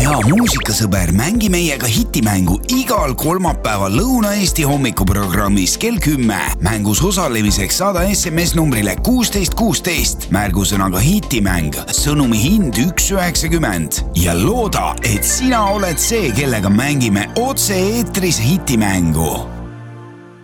ja muusikasõber, mängi meiega hitimängu igal kolmapäeval Lõuna-Eesti hommikuprogrammis kell 10. Mängus osalemiseks saada SMS numbrile 1616 märgusõnaga hitimäng, sõnumi hind 1,90 ja looda, et sina oled see, kellega mängime otse eetris hitimängu.